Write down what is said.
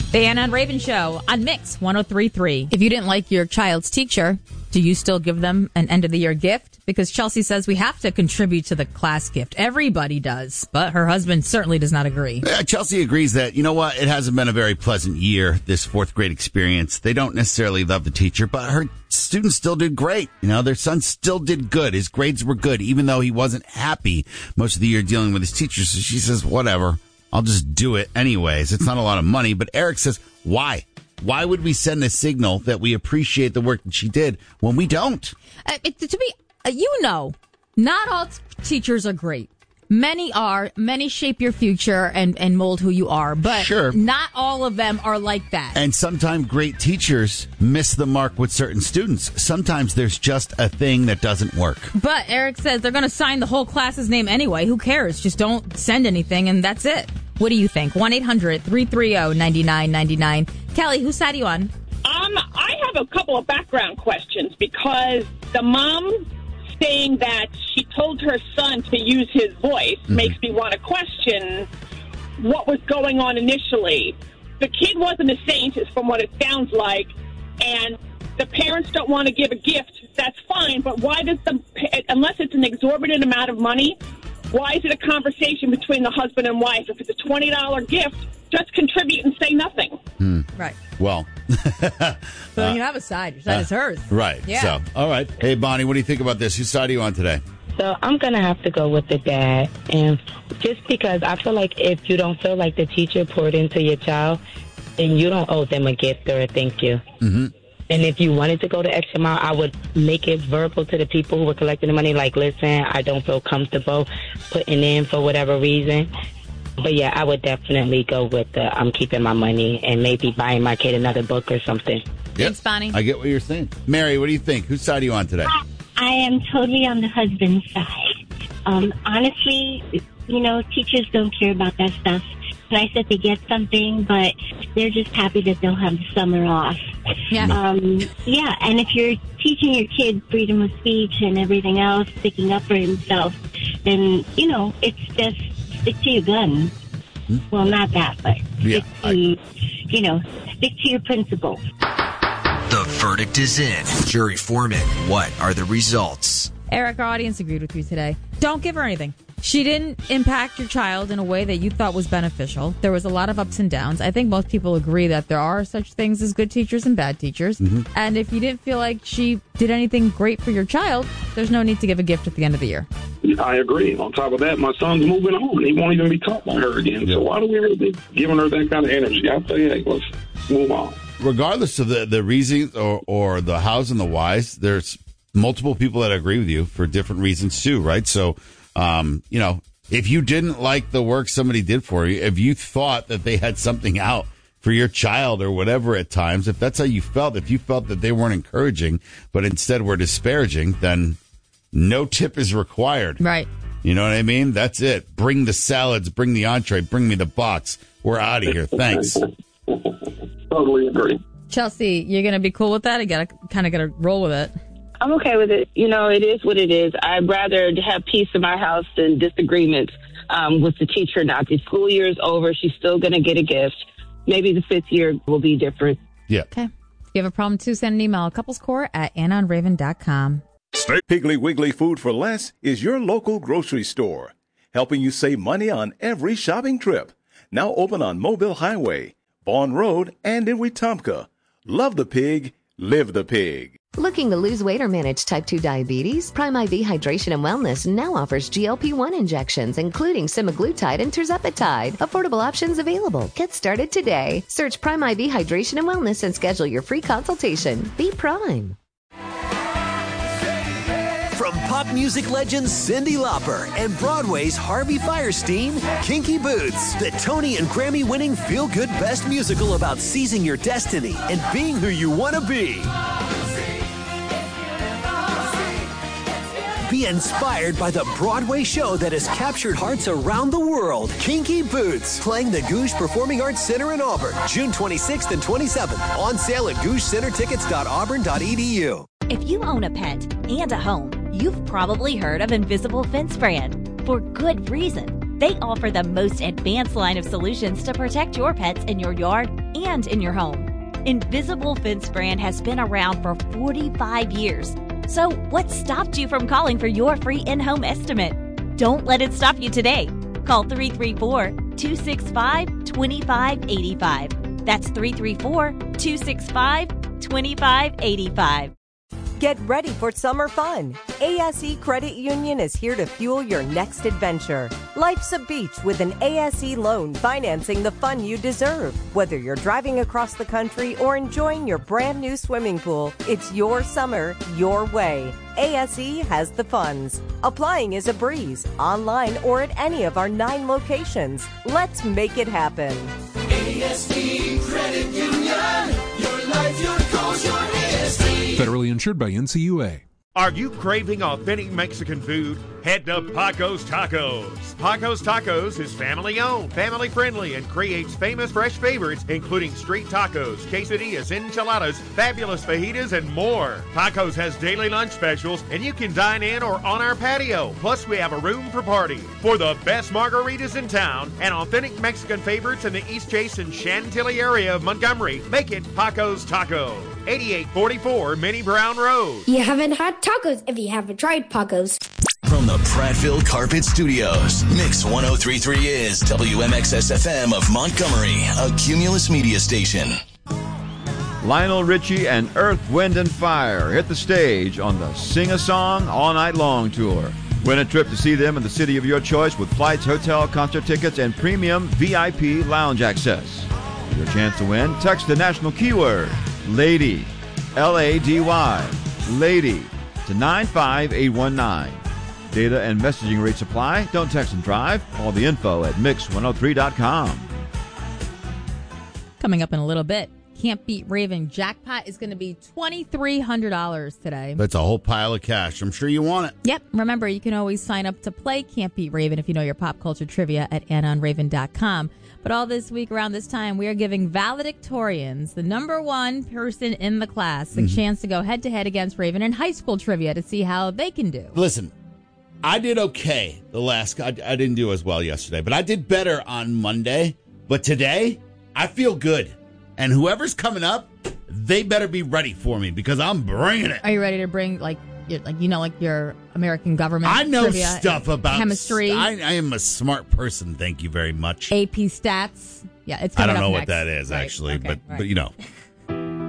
The Anna and Raven Show on Mix 103.3. If you didn't like your child's teacher, do you still give them an end-of-the-year gift? Because Chelsea says we have to contribute to the class gift. Everybody does, but her husband certainly does not agree. Chelsea agrees that, you know what, it hasn't been a very pleasant year, this fourth grade experience. They don't necessarily love the teacher, but her students still did great. You know, their son still did good. His grades were good, even though he wasn't happy most of the year dealing with his teacher. So she says, whatever, I'll just do it anyways. It's not a lot of money, but Eric says, why? Why would we send a signal that we appreciate the work that she did when we don't? Not all teachers are great. Many are. Many shape your future and mold who you are. But sure, not all of them are like that. And sometimes great teachers miss the mark with certain students. Sometimes there's just a thing that doesn't work. But Eric says they're going to sign the whole class's name anyway. Who cares? Just don't send anything, and that's it. What do you think? 1-800-330-9999. Kelly, whose side are you on? I have a couple of background questions because the mom saying that she told her son to use his voice makes me want to question what was going on initially. The kid wasn't a saint, from what it sounds like, and the parents don't want to give a gift. That's fine, but why does unless it's an exorbitant amount of money, why is it a conversation between the husband and wife? If it's a $20 gift, just contribute and say nothing. Right. Well. So you have a side. Your side is hers. Right. Yeah. So, all right. Hey, Bonnie, what do you think about this? Whose side are you on today? So I'm going to have to go with the dad. And just because I feel like if you don't feel like the teacher poured into your child, then you don't owe them a gift or a thank you. Mm-hmm. And if you wanted to go the extra mile, I would make it verbal to the people who were collecting the money. Like, listen, I don't feel comfortable putting in for whatever reason. But, yeah, I would definitely go with the I'm keeping my money and maybe buying my kid another book or something. Yep. Thanks, Bonnie. I get what you're saying. Mary, what do you think? Whose side are you on today? I am totally on the husband's side. Honestly, teachers don't care about that stuff. Nice that they get something, but they're just happy that they'll have the summer off. Yeah. And if you're teaching your kid freedom of speech and everything else, sticking up for himself, then, it's just stick to your guns. Well, not that, but stick to your principles. The verdict is in. Jury foreman, what are the results? Eric, our audience agreed with you today. Don't give her anything. She didn't impact your child in a way that you thought was beneficial. There was a lot of ups and downs. I think most people agree that there are such things as good teachers and bad teachers. Mm-hmm. And if you didn't feel like she did anything great for your child, there's no need to give a gift at the end of the year. I agree. On top of that, my son's moving on. He won't even be taught by her again. So why do we really be giving her that kind of energy? I say, hey, let's move on. Regardless of the reasons or the hows and the whys, there's multiple people that agree with you for different reasons too, right? So, if you didn't like the work somebody did for you, if you thought that they had something out for your child or whatever at times, if that's how you felt, if you felt that they weren't encouraging, but instead were disparaging, then no tip is required. Right. You know what I mean? That's it. Bring the salads, bring the entree, bring me the box. We're out of here. Thanks. Totally agree. Chelsea, you're going to be cool with that? You got to roll with it. I'm okay with it. It is what it is. I'd rather have peace in my house than disagreements with the teacher. Now, the school year is over. She's still going to get a gift. Maybe the fifth year will be different. Yeah. Okay. If you have a problem, too, send an email, couplescore@AnnaandRaven.com. Piggly Wiggly Food for Less is your local grocery store, helping you save money on every shopping trip. Now open on Mobile Highway, Vaughn Road, and in Wetumpka. Love the pig, live the pig. Looking to lose weight or manage type 2 diabetes? Prime IV Hydration and Wellness now offers GLP-1 injections, including semaglutide and tirzepatide. Affordable options available. Get started today. Search Prime IV Hydration and Wellness and schedule your free consultation. Be Prime. From pop music legends Cyndi Lauper and Broadway's Harvey Fierstein, Kinky Boots, the Tony and Grammy-winning feel-good best musical about seizing your destiny and being who you want to be. Be inspired by the Broadway show that has captured hearts around the world. Kinky Boots, playing the Gouge Performing Arts Center in Auburn, June 26th and 27th. On sale at gougecentertickets.auburn.edu. If you own a pet and a home, you've probably heard of Invisible Fence brand for good reason. They offer the most advanced line of solutions to protect your pets in your yard and in your home. Invisible Fence brand has been around for 45 years. So what stopped you from calling for your free in-home estimate? Don't let it stop you today. Call 334-265-2585. That's 334-265-2585. Get ready for summer fun. ASE Credit Union is here to fuel your next adventure. Life's a beach with an ASE loan financing the fun you deserve. Whether you're driving across the country or enjoying your brand new swimming pool, it's your summer, your way. ASE has the funds. Applying is a breeze, online or at any of our 9 locations. Let's make it happen. ASE Credit Union. Your life, your goals, your ASE. Federally insured by NCUA. Are you craving authentic Mexican food? Head to Paco's Tacos. Paco's Tacos is family-owned, family-friendly, and creates famous fresh favorites, including street tacos, quesadillas, enchiladas, fabulous fajitas, and more. Paco's has daily lunch specials, and you can dine in or on our patio. Plus, we have a room for parties. For the best margaritas in town and authentic Mexican favorites in the East Chase and Chantilly area of Montgomery, make it Paco's Tacos. 8844 Minnie Brown Road. You haven't had tacos if you haven't tried Paco's. From the Prattville Carpet Studios, Mix 1033 is WMXS-FM of Montgomery, a Cumulus media station. Lionel Richie and Earth, Wind, and Fire hit the stage on the Sing a Song All Night Long tour. Win a trip to see them in the city of your choice with flights, hotel, concert tickets, and premium VIP lounge access. For your chance to win, text the national keyword, LADY, L-A-D-Y, LADY, to 95819. Data and messaging rates apply. Don't text and drive. Call the info at mix103.com. Coming up in a little bit, Can't Beat Raven jackpot is going to be $2,300 today. That's a whole pile of cash. I'm sure you want it. Yep. Remember, you can always sign up to play Can't Beat Raven if you know your pop culture trivia at AnnaOnRaven.com. But all this week around this time, we are giving valedictorians, the number one person in the class, a chance to go head-to-head against Raven in high school trivia to see how they can do. Listen, I did okay I didn't do as well yesterday, but I did better on Monday. But today, I feel good. And whoever's coming up, they better be ready for me because I'm bringing it. Are you ready to bring, your American government I know trivia, stuff about chemistry. I am a smart person, thank you very much. AP stats. Yeah, it's coming up I don't know next. what that is, right. actually, okay. but you know.